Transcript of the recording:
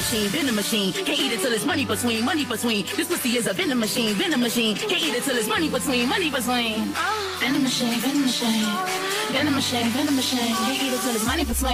machine, venom machine. Can't eat it till it's money between, money between. This pussy is a venom machine, venom machine. Can't eat it till it's money between, money between. Venom machine, venom machine. Venom machine, venom machine. Can't eat it till it's money between.